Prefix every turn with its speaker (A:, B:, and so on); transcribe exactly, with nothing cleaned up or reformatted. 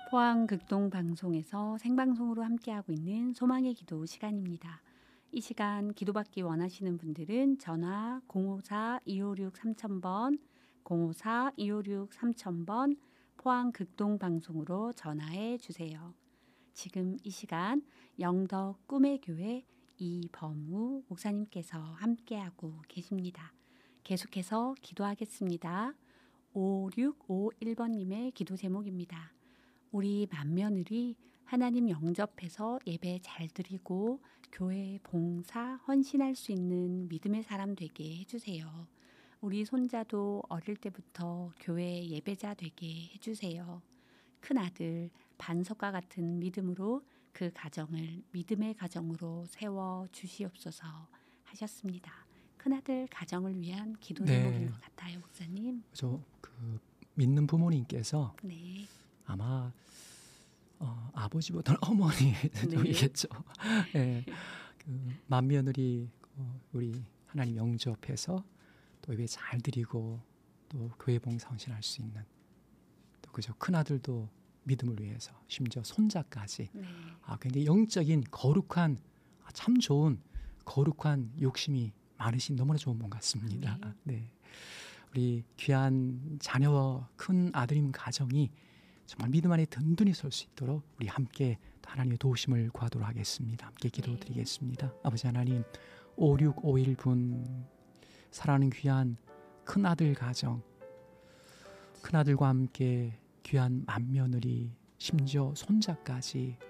A: 포항 극동 방송에서 생방송으로 함께하고 있는 소망의 기도 시간입니다. 이 시간 기도받기 원하시는 분들은 전화 공오사 이오육 삼천 번, 공오사 이오육 삼천 번 포항 극동 방송으로 전화해 주세요. 지금 이 시간 영덕 꿈의 교회 이범우 목사님께서 함께하고 계십니다. 계속해서 기도하겠습니다. 오육오일 번님의 기도 제목입니다. 우리 맏며느리 하나님 영접해서 예배 잘 드리고 교회 봉사 헌신할 수 있는 믿음의 사람 되게 해주세요. 우리 손자도 어릴 때부터 교회 예배자 되게 해주세요. 큰아들 반석과 같은 믿음으로 그 가정을 믿음의 가정으로 세워 주시옵소서 하셨습니다. 큰아들 가정을 위한 기도
B: 네.
A: 제목인 것 같아요, 목사님.
B: 저 그 믿는 부모님께서
A: 네.
B: 아마 어, 아버지보다는 어머니이겠죠. 네. 그 맏며느리 어, 우리 하나님 영접해서 또 예배 잘 드리고 또 교회 봉사 헌신할 수 있는 또 그저 큰 아들도 믿음을 위해서 심지어 손자까지
A: 네.
B: 아 굉장히 영적인 거룩한 아, 참 좋은 거룩한 욕심이 많으신 너무나 좋은 분 같습니다.
A: 네.
B: 네. 우리 귀한 자녀 큰 아드님 가정이 정말 믿음 안에 든든히 설 수 있도록 우리 함께 하나님의 도우심을 구하도록 하겠습니다. 함께 기도드리겠습니다. 아버지 하나님 오육오일 분 사랑하는 귀한 큰아들 가정 큰아들과 함께 귀한 맏며느리 심지어 손자까지